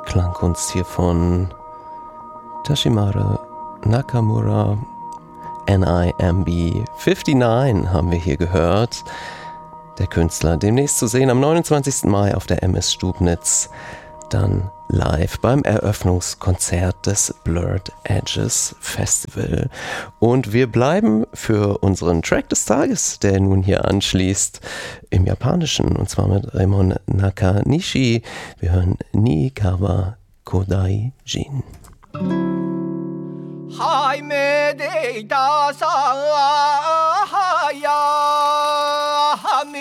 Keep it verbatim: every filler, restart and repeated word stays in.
Klangkunst hier von Tashimaru Nakamura. N I M B neunundfünfzig haben wir hier gehört. Der Künstler demnächst zu sehen am neunundzwanzigsten Mai auf der M S Stubnitz. Dann live beim Eröffnungskonzert des Blurred Edges Festival. Und wir bleiben für unseren Track des Tages, der nun hier anschließt, im Japanischen, und zwar mit Raimon Nakanishi. Wir hören Niikawa Kodai Jin. はいめでいたさ